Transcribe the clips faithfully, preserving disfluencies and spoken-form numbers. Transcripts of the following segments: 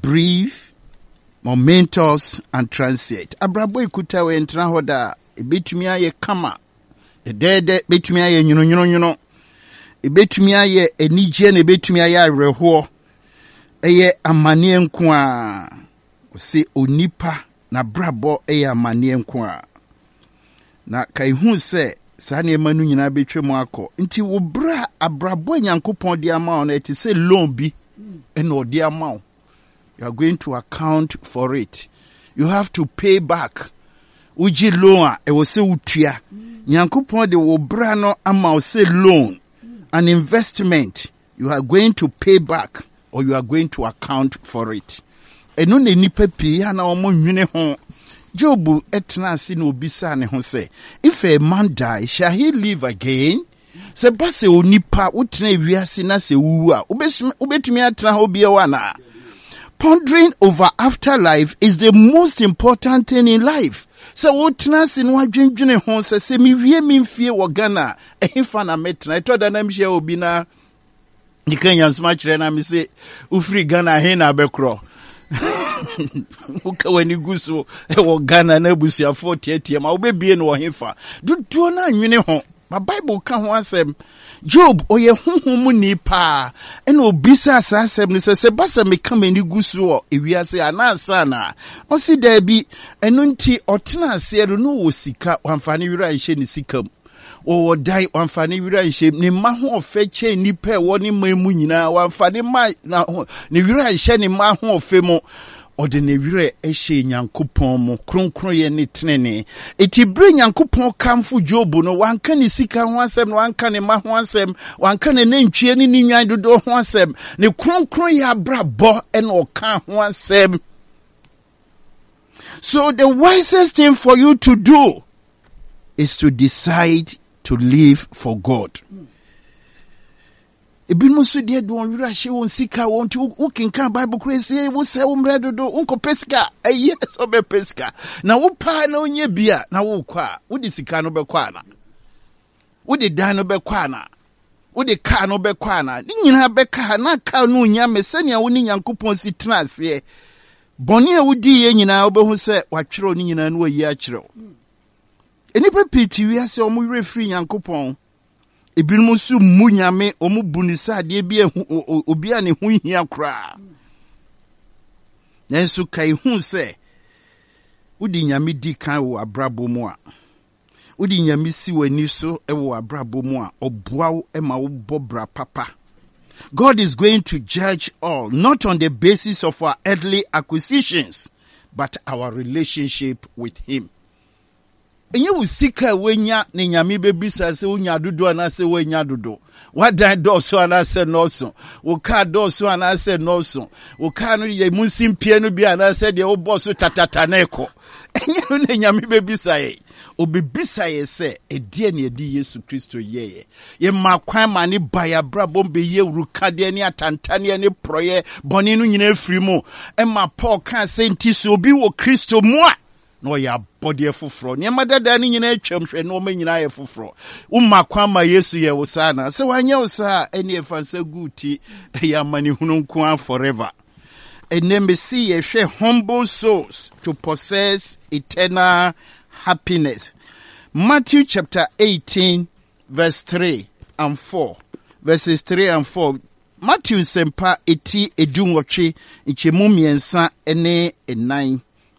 brief, momentous, and transient. Abrabo ikuta we entra hoda ebetumi aye kama. Dede betumi aye nyuno nyuno nyuno. Ebetumi aye enije na ebetumi aye areho. Eye amane nko a se onipa na brabo eye amane nko a. Na kai hu se sa ne manu nyina betwemu akọ nti wo bra abrabo Nyankopon de ama na eti se loan bi ena odi ama. You are going to account for it. You have to pay back. Uji loan e wo se utua. Nyankopon de wo bra no ama wo se loan, an investment. You are going to pay back or you are going to account for it. Eno ne nipa pi ana omo nwene ho. Job etna si na obisa ne ho se, if a man die, shall he live again? Se base onipa utna wiase na se wu a ubetumi atna ho bia wana. Pondering over afterlife is the most important thing in life. So utna si no adwendwene ho se se mi wie mi mfie wo Ghana ehfa na metna eto da na mhye obi na nikanya nsma kire na mi se ufri Ghana he na bekro. Uka wani guso ewo Ghana na busuafo tietie ma obebie no hefa duduo na nwene ho ba Bible ka ho asem Job oye honhom ni pa ena obisa asasem ni se se basa me ka mani guso ewiase anansa na o si da bi eno nti otena ase no wo sika wamfane wira nhye ni sikam o dai wamfane wira nhye ni ma ho ofe che nipa wo ni mamu nyina wamfane ma na ni wira nhye ni ma ho ofe mo ode ne wire ehye Nyankopon mo kronkron ye ne tenene eti bre Nyankopon kamfo Job no wanka ne sika ho asem no wanka ne ma ho asem wanka ne nantwie ne nwan dodo ho asem ne kronkron ya brabo ene oka ho asem. So the wisest thing for you to do is to decide to live for God. Ebinu so de do wira hye won sika won ti wo kinkan Bible crazy wo se wo mredo do unko pesika eye so be pesika na wo pa na onye bia na wo kwa wo di sika no be kwa na wo di dan no be kwa na wo di car no be kwa na ni nyina be ka na ka no nya mesenia wo ni Nyankopon si tena ase boni a wo di ye nyina wo be hu se watwero ni nyina no wayi a kyerɛw enipa piti wi ase o mo wire free Nyankopon ebinmu su munyame omu bunisa de bi obi ane hu hia kra nanso kai hu se udi nyame di kan wo abrabo mu a udi nyame si wani so e wo abrabo mu a oboawo e ma wo bobra papa. God is going to judge all not on the basis of our earthly acquisitions but our relationship with him. Enye usika wenya ne nyame bebisa se unya dodo ana se wenya dodo wadan do so ana se no so wo ka do so ana se no so wo ka no ye munsimpie no bi ana se de wo boss tatata na eko enye no ne nyame bebisa ye obebisa ye se edie ne edi Yesu Kristo ye ye makwan ma ne baya brabo be ye urukade ne atantane ne proye boni no nyina afiri mu e ma Paul kan se nti so obi wo Kristo mu a no ya body fufro ne madada ni nyina atwam hwe no ma nyina ye fufro umma kwa ma Yesu ye wo sana se wanya wo sa ene efansa guti ya mani hunu nko forever ene see ye hwe humble souls to possess eternal happiness. Matthew chapter eighteen verse three and four, verses three and four. Matthew sempa eti edunwotwe nchemu miensa ene enai.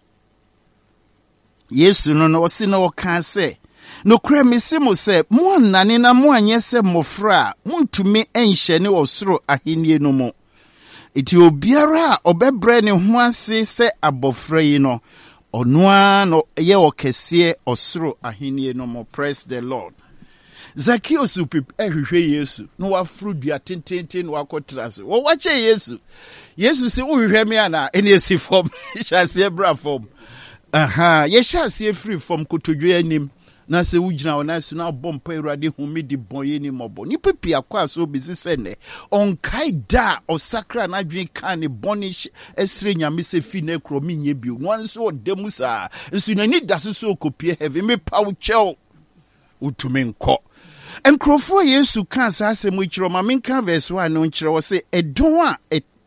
Yesu no no si no ka se no kra mesimo se mo nane na mo anye se mofra muntumi enhye ne osoro ahenie no mo eti obiara obebre ne ho ase se abofra yi no onua no ye okese osoro ahenie no mo. Praise the Lord. Zacchaeus upip ehwehwe Yesu no wafru dua tententen no akotra so wo wache Yesu Yesu se wo hwehwe me ana ene esi form hyase bra form. Aha, yesha se free from kotodwe anim na se wugina ona su na bompa Awurade humi di boye ni mobo ni pepi akwa so bisi sene on kai da osakra na dwen kan ne bonish esre nyame se fi na kro minye bi no so odemu sa nsu na ni daso so kopie heavy me paw chel utume nko enkrofo Yesu kan sa asem kiro ma menka verse one no kiro wo se edon a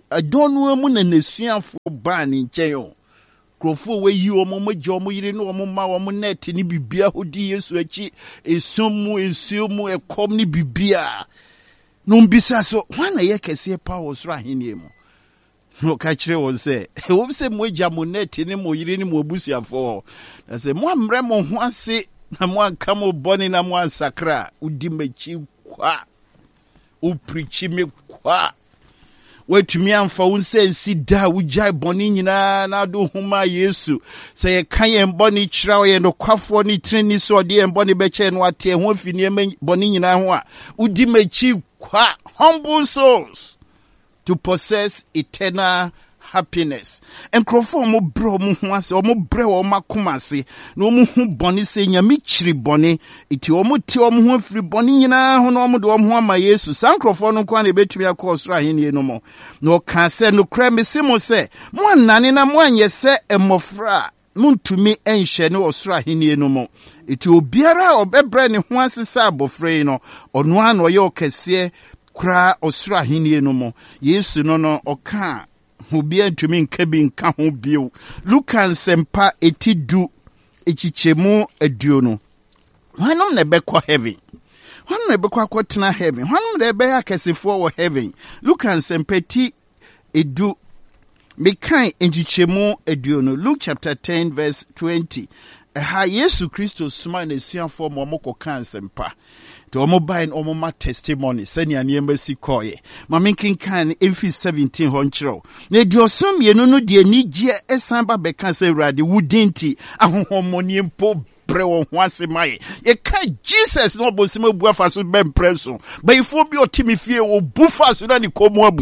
adonu mu na nesuafo ba ne nkyɛn. Krofo we yi omo magye omo yire no omo ma omo net ni bibia hodi Yesu achi esumu esumu ekom ni bibia no mbisa so wana ye kese pa wo soro ahenie mu no ka kire won se wo se mo agya mo net ni mo yire ni mo abusuafo na se mo amre mo ho ase na mo aka mo boni na mo ansakra udi machi kwa o preach me kwa wetumi amfa wonsensi da wujai boni nyina na do huma Yesu se ye kan ye boni kira ye no kwafo ni treni so de ye boni be che no ate ho fini boni nyina ho a udi machi kwa humble souls to possess eternal happiness. And crofo mo bro mo ho ase o mo bre o makoma ase na o mo hu boni se nyame chiri boni iti o mo ti o mo ho afiri boni nyina ho na o mo de o mo ho ama Yesu san crofo no kwa na betumi akọ soro ahenie no mo na o ka se no kra me se mo se mo anane na mo anye se emofra muntumi enhye ne osoro ahenie no mo iti obiara obebre ne ho ase sa abofre no ono an o ye okese kra osoro ahenie no mo Yesu no no oka Hubia ntumi nka bi nka ho bio. Luka nsempa etidu echichemu aduonu. Hwanom na bekọ heaven. Hwanom na bekọ akọtena heaven. Hwanom na be akesefo wo heaven. Luka nsempa eti edu mekan echichemu aduonu. Luke chapter ten verse twenty. Ha Yesu Kristo suma na esuafo mo mo koka nsempa. To omo buy omo ma testimony sani aniema si koye ma menkenkan Efi seventeen ho nkyerɛw na di osom ye no no de anigye esan ba beka se Awurade wudinti ahohomoni mpo bre wo ho ase mai ye ka Jesus no obosim abu afa so be mpreso ba ifo bi otimi fie wo bufa so na ni komu abu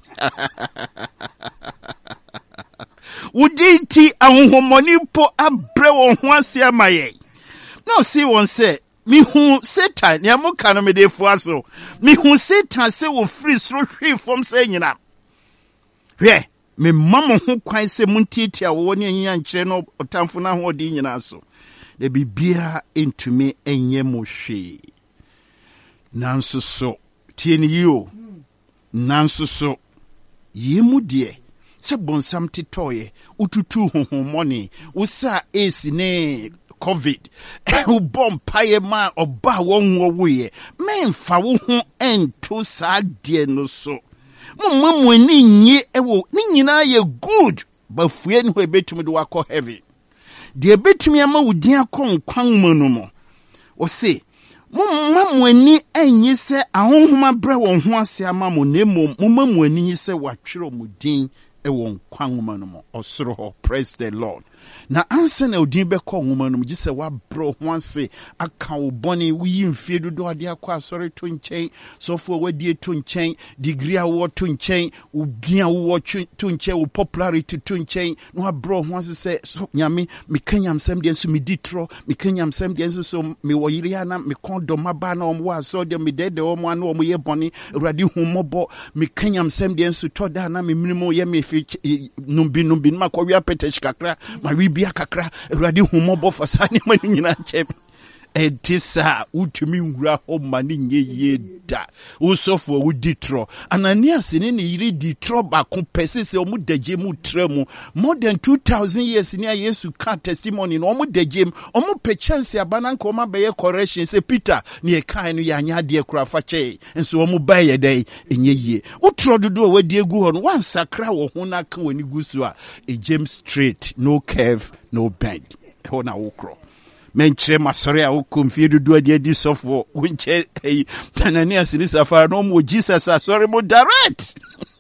wudinti ahohomoni mpo abre wo ho ase amaye no see one say mi hu Satan ya mo kanu me defu aso mi hu Satan se wo free sro hwe fom se nyina hwe me mamo ho kwan se muntitia wo ne anya nkyere no otamfo na ho odi nyina so de bibia entumi enye mo hwe nanso so tie ni yo nanso so yemu de se bonsam titoye ututu honhomoni usa esi ne COVID u bom paye ma oba won wo we memfa wo ho ento sa de no so mummu ni nyi ewo ni nyina ye good ba fue ni ho ebetumi de wakọ heaven de ebetumi ama wudin akọ nkwan mu no mo o se mummu ani anyi se ahonhoma bre won ho ase ama mo na mum mummu ani se watwere mo din ewo nkwan mu no mo osoro ho. Praise the Lord. Na ansa na odin be ko nwoma no mji se wa bro ho ase aka wo boni wi mfie dodo ade akwa asori to nchen sofo wadie to nchen degree awo to nchen ubia wo to nchen wo popularity to nchen no wa bro ho ase se so nyame me kanyam sem de nso me ditro me kanyam sem de nso so me wo yiri ana me kondo maba na omo aso de me dede omo ana omo ye boni urade hu mobo me kanyam sem de nso to da na me minimo ye me fi numbi numbi ma ko wi apete kakra ma wi bia kakra Awurade humobo fasane mani nyina chem etisa utumi nwura ho mani nye yeda usofo uditro Ananias ne ne yiri ditro ba ko pese se omu dagye mu tremu more than two thousand years ni Yesu ka testimony no omu dagye omu pe chance abana nko ma be correction se Peter ne e kan no ya nya de kura fa che nso omu ba ye dai enye yie utro dodo wadi egu ho no wan sakra wo ho na kan wani gusu a e James straight no curve no bend ho na wokro menchire masori a ukomfie dudu ade adi sofo wonche eh, Ananias ni safara no mo Jesus asori mo direct.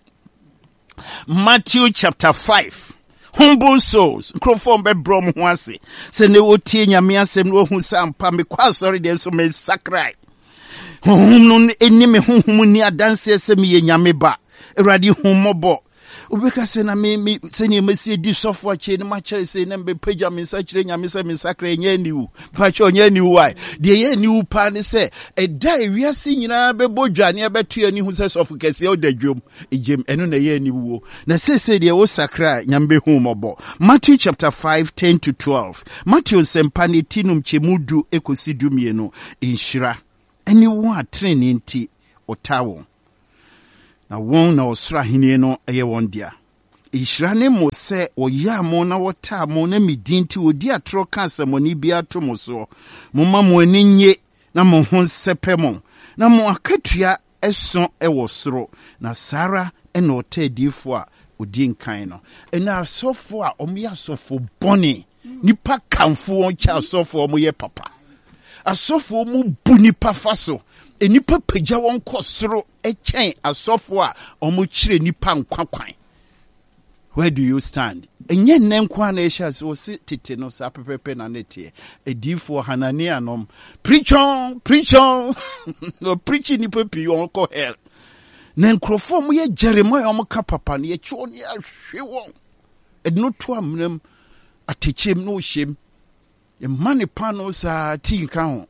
Matthew chapter five. Humble souls crofom be brom ho ase se ne wotie nyame asem no hu sampa me kwa asori de so me sakrai hum no eni me hum ni adanse se me ye nyame ba Awurade humobo ubeka se na me me se ne mesi di sofo ache ne ma kire se ne be pagya me sa kire nyame se me sakra nya niwu pa che onya niwu wai de ye niwu pa ne se eda ewiase nyina be bodwane abeto ani hu se sofo kese o dadwom ejem eno na ye niwu na se se de wo sakra nyambe hu mobo. Matthew chapter five ten to twelve. Matthew sempane tinum chemudu ekosidu mienu inshira eni wo atrene nti otawo na wɔn na ɔsoro ahenni no ɛyɛ wɔn dea. Nhyira ne mo sɛ wɔyɛ mo na wɔtaa mo na medin nti wɔdi atoro ka asɛmmɔne bi ato mo so. Momma mo ani nye na mo ho nsɛpɛ mo. Na mo akatua ɛso ɛwɔ soro. Na Sara ɛna ɔtɛ adiifo a ɔdi nkan no. Ɛna asɔfo a ɔmo yɛ asɔfo bɔne. Nipa kamfo wɔn kyɛ asɔfo ɔmo yɛ papa. Asɔfo ɔmo bu nipa fa so. Enipa pagya wɔn kɔ soro ɛkyɛn asɔfo a ɔmo kyerɛ nipa nkwakwan. Where do you stand? Enye nenkwa na esha so si tete no sa pepepe na netie. Edifo Hanania nom. Preach on, preach on. No preaching ni pepi on ko hell. Na nkrofo mo ye Jeremiah mo ka papa na ye cho ne ahwe won. E no to amnam atechem no hyem. E mane pa no sa tin ka ho.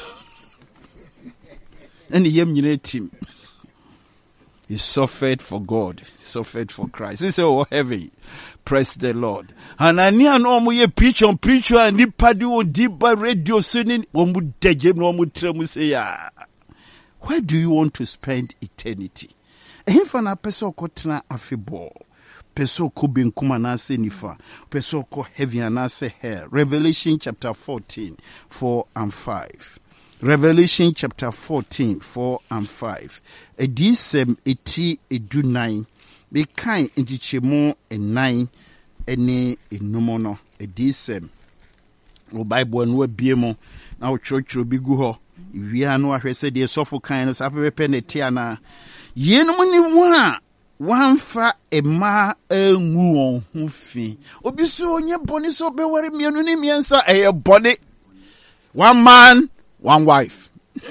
Ene yem nyina tim. He suffered for God. He suffered for Christ. He said, oh, heaven, praise the Lord. Hanania no mo ye preach on preach and nipa di on diba radio singing. Omu dejem no omu tremu say ya. Where do you want to spend eternity? Ehimfa na peso kotena afebo. Peso ko benkuma na se nifa. Peso ko heaven na se hell. Revelation chapter fourteen, four and five. Revelation chapter fourteen, four and five. Edisem eti edu nine. Be kind inti chemo and nine ene enumono. Edisem. O Bible no biemo. Na o church bi gu ho. Wi anu ahwese de sofo kan no sapepe ne tiana. Yenum ni wa wanfa ema enwu on hu fi. Obi so onye bone so be ware mienu ni miensa eye bone. One man, one wife.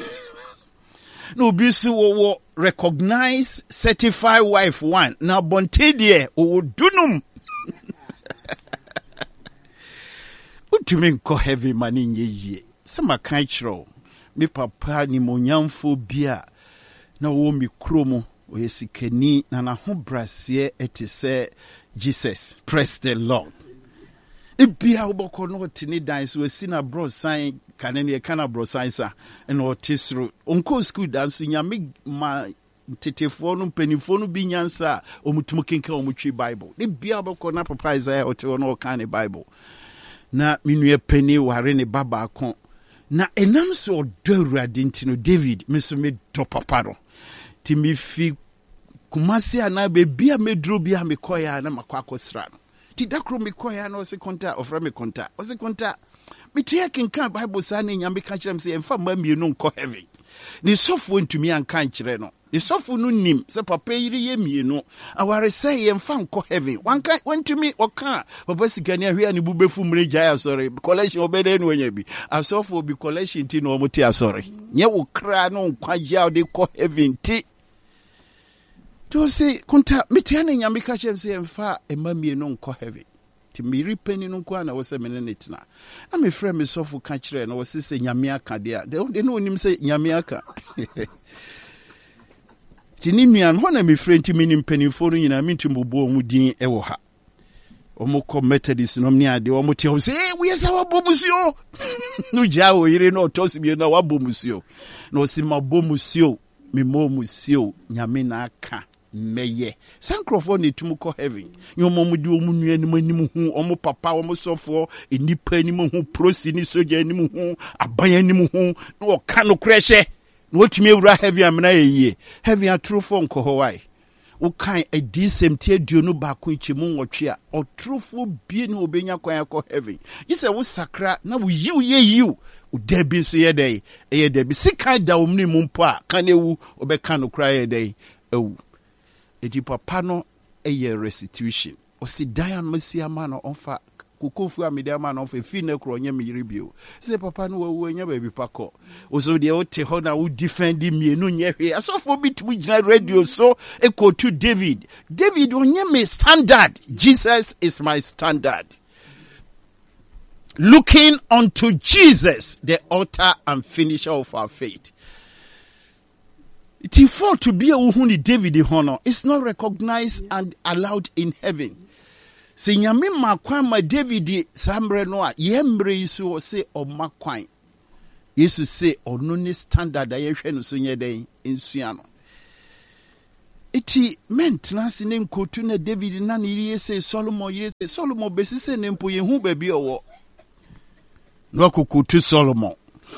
No bisi wo recognize certified wife one. Na bonte die o dunum. Utumi nko heavy money nye ye. Sama kan chiro. Me papa ni monyamfo bia na wo mi kromo o yesikani na na ho brasie etise Jesus. Praise the Lord. Ibia uboko no tini dan so asina bro sign kanene kana bro sign sa na otisro onko school dan so nyame ma tetefo no mpanifo no bi nyansa omutumu kenka omutwi Bible. Ibia uboko na papa Isaiah ote no kan Bible. Na minue pani ware ne baba akon. Na enam so odo Awurade ntino David meso me do papa no. Ti mi fi kumasi ana be bia medro bia me koya na makwa akosra no. Ti dakro me koya na o se konta ofra me konta. O se konta me tie kenkan Bible sa na nyame ka kire me se emfa ma mienu nko heaven. Ni sofo ntumi anka nkire no. Ni sofo no nim se papa yiri ye mienu. Aware say emfa nko heaven. Wanka wantumi oka papa sikani ahwe ani bubefu mreja ya sorry. Collection obede no nya bi. Asofo bi collection ti no omuti asori. Nye wo kra no nkwaja de ko heaven ti. To say konta metiane nyame ka chem se emfa ema mienu nko heaven. Ti miri peni no kwa na wo se menene tina. Na me frɛ me sofo ka kire na wo se se nyame aka de a. De no onim se nyame aka. Ti ni nuan ho na me frɛ nti minim penifo no nyina mintimbobo mu din e wo ha. Omo ko Methodist no mni ade omo tie se eh we yesa wa bomusio. No ja wo yire no tosi bi na wa bomusio. No si ma bomusio me mo musio nyame na aka. Meye sankrofo ne tumu ko heaven nyomo mu di omu nua ni manim hu omo papa omo sofo enipa ni mu hu prosi ni soja ni mu hu abanya ni mu hu no oka no kreshe no otumi ewura heaven amena yeye heaven atrofo nko ho wai wo kan adisem tie duonu ba ko ichimu nwotwe a otrofo bie ni obenya kwan akọ heaven yise wo sakra na wo yiw ye yiw o debi so ye dai e debi sika da omni mu mpo a kan ewu obeka no kra ye dai ewu eti papa no eye restitution o si dian mesi ama no onfa kokofu amede ama no onfa fi na kro nya meyiri bio se papa no wawu anya ba bi pakọ o so de o te ho na wo defend mienu nya hwe asofo bitumu gina radio so eko to David David onya me standard Jesus is my standard. Looking unto Jesus, the author and finisher of our faith. It is for to be a uhuni David honor. It's not recognized and allowed in heaven. Se nyame makwan ma David samre no a yemre isu se o makwan. Yesu se ono ne standard a yehwe no so nye den nsua no. iti maintenance ne nkotu na David na ne yire se Solomon yire se Solomon besi se ne mpo ye hu ba bi owo no akokotu Solomon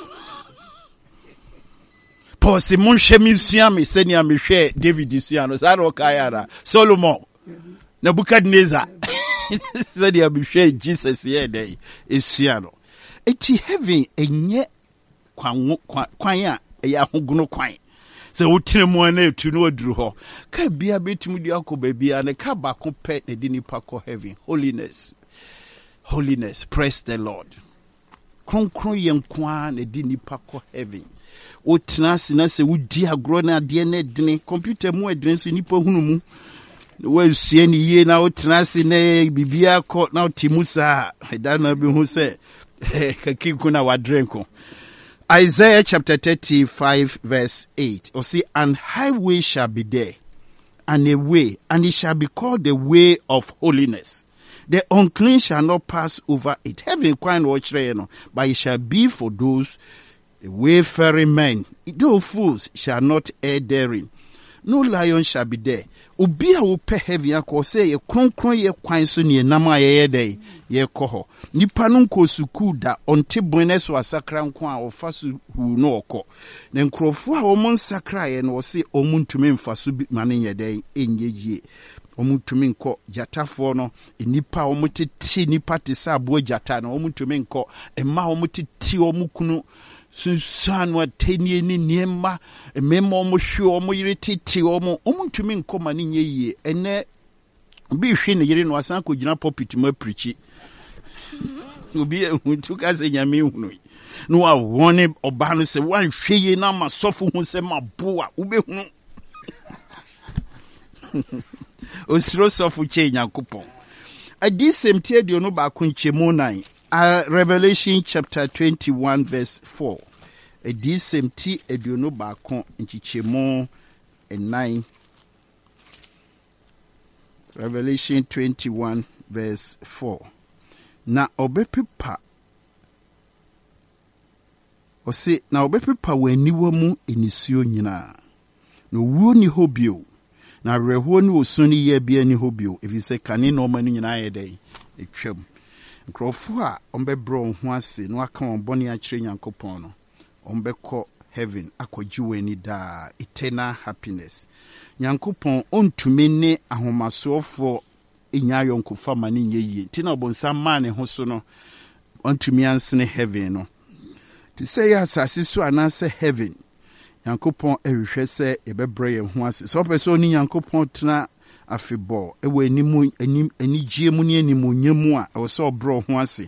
Paul se mon hwemi sua me se ni amehwe David sua no sa ro kayara Solomon Nebuchadnezzar se ni amehwe Jesus ye dey esua no iti heaven enye kwan kwan a eya hoguno kwan se wotire mu na etu no aduru ho ka bia betum di akoba bia ne ka ba ko pe ne di nipa ko heaven holiness holiness praise the Lord kronkron yenkwa ne di nipa ko heaven wotena sina se wudi agro na de na dine computer mu adine so nipa hunu mu we sie ni ye na wotena sina bibia ko na timusa da na bi hu se kakiku na wadrenko Isaiah chapter thirty-five verse eight. Or see, and highway shall be there, and a way, and it shall be called the way of holiness. The unclean shall not pass over it. Heaven quite watch there, but it shall be for those wayfaring men. Those fools shall not err therein. No lion shall be there. Obi a wo pe heaven akọ say ye kronkron ye kwan so ne nam a ye dey ye kọ ho nipa no nko suku da onte bonne so asakra nko a ofa su hu no okọ na nkrofo a omo nsakra ye no se omo ntumi mfa so mane ye dey enyegie omo ntumi nko jatafo no nipa omo tete nipa te sa abo jata no omo ntumi nko emma omo tete omo kunu sunsan wa tenie ni niema emema omo hwe omo yire tete omo omo ntumi nko mane nye yie ene bi hwe ne yire no asan ko gina pulpit ma preachi obi huntu ka se nyame hunu no wa wone oba no se wan hwe ye na ma sofo hu se ma boa wo be hunu osiro sofo che nyankopon adi semtie de no ba ko nchemu nine Uh, Revelation chapter twenty-one verse four. A decemti ediono bakon nchichemo nine. Revelation twenty-one verse four. Na obepepa. Ose na obepepa waniwa mu enisio nyina. No wuo ni hobio. Na reho ni osuni ye bia ni hobio. If you say kane no manu nyina ye dey. Etwam. Nkrofo a ombe bro ho ase no aka on boni a kire nyankopon no ombe ko heaven akwaji wani da eternal happiness nyankopon ontumi ne ahomasofo enyayo nkofa mane nyeye tina obonsa ma ne ho so no ontumi ansene heaven no ti say ya asase so anase heaven nyankopon ehwehwe se ebebre ye ho ase so person ni nyankopon tena afebo ewe enimu enim enigye mu ne enimu nyemu a o so bro ho ase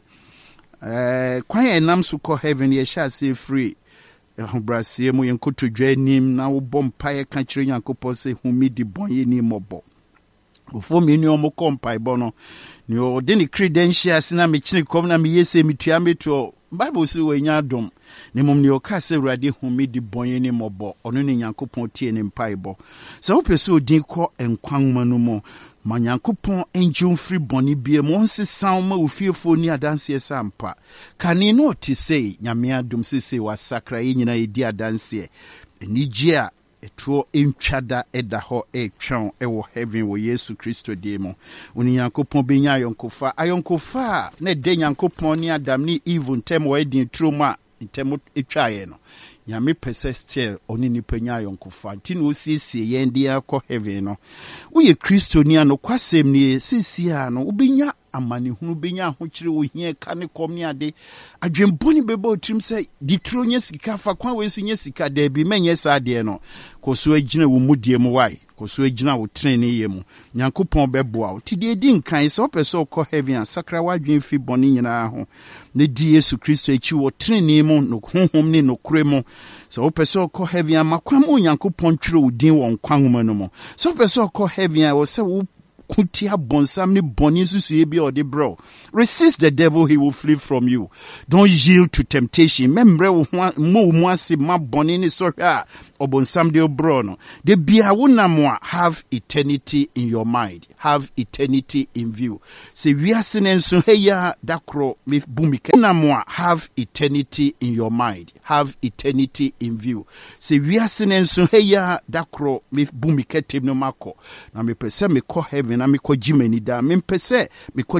eh kwan enam so ko heaven ye sha se free ahobrasie mu yenkotodwa anim na wo bompa ye ka kire nyankopon se humidi bon ye ni mobo ofo me ni omo kompai bo no ni o de ni credentials na me kire kom na me yese metua meto Bible say we nya dom ne mom ne o ka se urade humidi bon ye ni mobo ono ne nyankopon tie ne mpai bo se wo pese odin ko enkwan manu mo ma nyankopon enjum free boni bie mo nse san ma ofiefo ni adanse sampa kane no ti sei nyame adom sese wasakra ye nyina edi adanse enigye a etuo entwada eda ho etwon ewo heaven wo Yesu Kristo die mo oni yankopon benya ayonkofa ayonkofa na de yankopon ni Adam ni Eve ntem wo edin troma ntem etwaye no nyame pese still oni ni penya ayonkofa ti no siesie ye ndi akọ heaven no wo ye Kristo ni ano kwasem ni sisi a no ubenya amane hunu benya ho kire wo hia ka ne kom ni ade adwemboni bebo otrim se di tro nya sika fa kwa we so nya sika da bi menye sa de no koso agina wo mudie mu wai koso agina wo trene ye mu nyankopon beboa wo ti de di nkan se opeso ko heaven sakra wadwen fi boni nyina ho ne di Yesu Kristo echi wo trene mu no honhom ni no kure mu se opeso ko heaven makwa mu nyankopon twere wo din wo nkwan mu no mu se opeso ko heaven wo se wo kutia bonsam ni boni susu ebi or de bro. Resist the devil, he will flee from you. Don't yield to temptation. Membre mo mwasi ma boni ni soha obonsam de bro no. De bia wunamwa have eternity in your mind. Have eternity in view. Se wiase nenso heya dakro me bumike namwa have eternity in your mind. Have eternity in view. Se wiase nenso heya dakro me bumike temno mako. Na me pese me ko heaven na me ko jimeni da me pese me ko